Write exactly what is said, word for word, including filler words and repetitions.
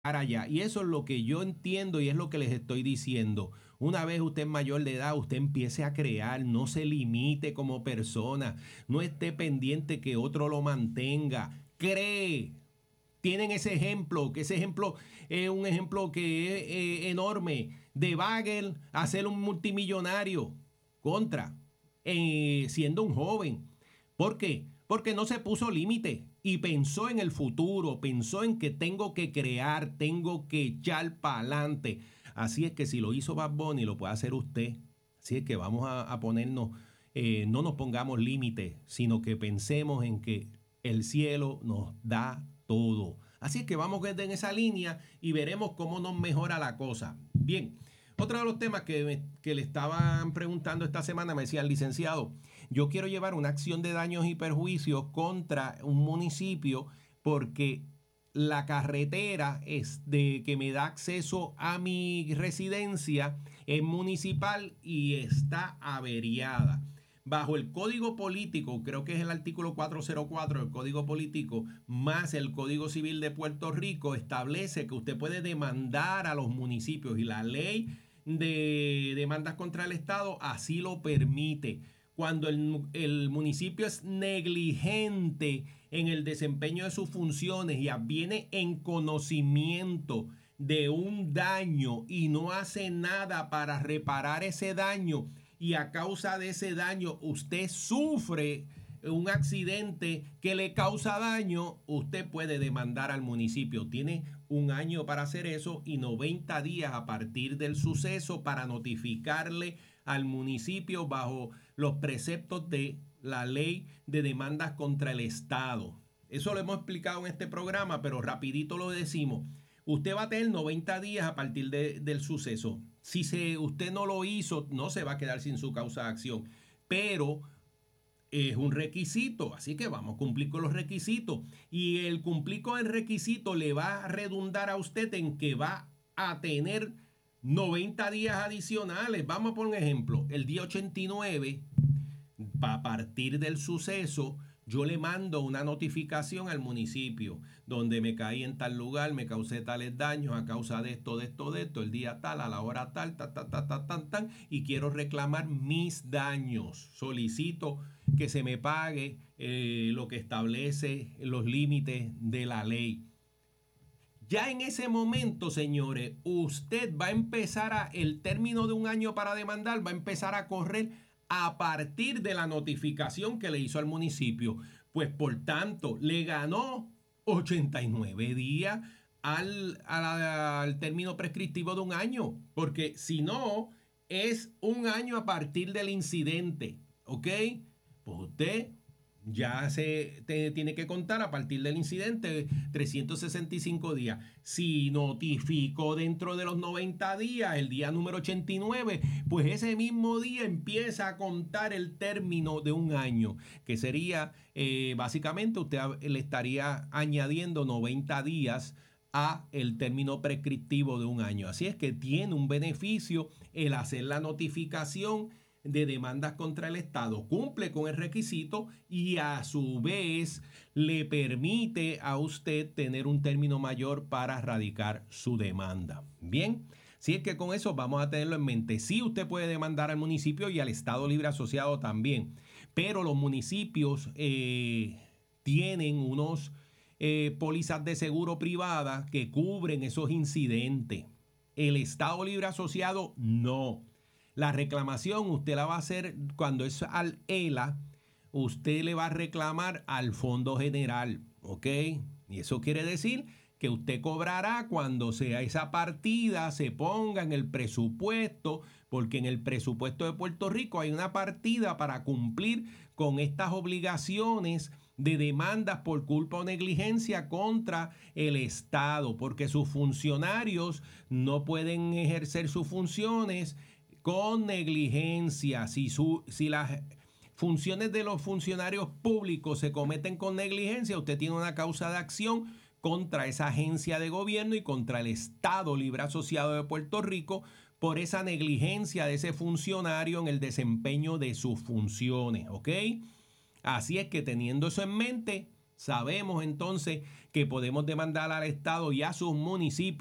allá. Y eso es lo que yo entiendo y es lo que les estoy diciendo. Una vez usted es mayor de edad, usted empiece a crear, no se limite como persona, no esté pendiente que otro lo mantenga, cree. Tienen ese ejemplo, que ese ejemplo es un ejemplo que es eh, enorme, de Bagel a ser un multimillonario contra, eh, siendo un joven. ¿Por qué? Porque no se puso límite y pensó en el futuro, pensó en que tengo que crear, tengo que echar para adelante. Así es que si lo hizo Bad Bunny, lo puede hacer usted. Así es que vamos a, a ponernos, eh, no nos pongamos límites, sino que pensemos en que el cielo nos da todo. Así es que vamos en esa línea y veremos cómo nos mejora la cosa. Bien, otro de los temas que, me, que le estaban preguntando esta semana, me decía el licenciado, yo quiero llevar una acción de daños y perjuicios contra un municipio porque la carretera es de que me da acceso a mi residencia es municipal y está averiada. Bajo el Código Político, creo que es el artículo cuatrocientos cuatro del Código Político, más el Código Civil de Puerto Rico, establece que usted puede demandar a los municipios y la ley de demandas contra el Estado así lo permite. Cuando el, el municipio es negligente en el desempeño de sus funciones y viene en conocimiento de un daño y no hace nada para reparar ese daño, y a causa de ese daño usted sufre un accidente que le causa daño, usted puede demandar al municipio. Tiene un año para hacer eso y noventa días a partir del suceso para notificarle al municipio bajo los preceptos de la ley de demandas contra el Estado. Eso lo hemos explicado en este programa, pero rapidito lo decimos. Usted va a tener noventa días a partir de, del suceso. Si se, usted no lo hizo, no se va a quedar sin su causa de acción. Pero es un requisito, así que vamos a cumplir con los requisitos. Y el cumplir con el requisito le va a redundar a usted en que va a tener noventa días adicionales. Vamos a poner un ejemplo. El día ochenta y nueve, a partir del suceso, yo le mando una notificación al municipio donde me caí en tal lugar, me causé tales daños a causa de esto, de esto, de esto, el día tal, a la hora tal, ta, ta, ta, ta, tan, tan, y quiero reclamar mis daños. Solicito que se me pague eh, lo que establece los límites de la ley. Ya en ese momento, señores, usted va a empezar a, el término de un año para demandar va a empezar a correr a partir de la notificación que le hizo al municipio. Pues por tanto, le ganó ochenta y nueve días al, al, al término prescriptivo de un año. Porque si no, es un año a partir del incidente. ¿Ok? Pues usted ya se te tiene que contar a partir del incidente trescientos sesenta y cinco días. Si notificó dentro de los noventa días, el día número ochenta y nueve, pues ese mismo día empieza a contar el término de un año, que sería eh, básicamente usted le estaría añadiendo noventa días a el término prescriptivo de un año. Así es que tiene un beneficio el hacer la notificación de demandas contra el Estado, cumple con el requisito y a su vez le permite a usted tener un término mayor para radicar su demanda. Bien, si es que con eso vamos a tenerlo en mente. Sí, usted puede demandar al municipio y al Estado Libre Asociado también, pero los municipios eh, tienen unos eh, pólizas de seguro privada que cubren esos incidentes. El Estado Libre Asociado no. La reclamación usted la va a hacer cuando es al E L A, usted le va a reclamar al Fondo General, ¿ok? Y eso quiere decir que usted cobrará cuando sea esa partida, se ponga en el presupuesto, porque en el presupuesto de Puerto Rico hay una partida para cumplir con estas obligaciones de demandas por culpa o negligencia contra el Estado, porque sus funcionarios no pueden ejercer sus funciones con negligencia. Si, su, si las funciones de los funcionarios públicos se cometen con negligencia, usted tiene una causa de acción contra esa agencia de gobierno y contra el Estado Libre Asociado de Puerto Rico por esa negligencia de ese funcionario en el desempeño de sus funciones, ¿ok? Así es que teniendo eso en mente, sabemos entonces que podemos demandar al Estado y a sus municipios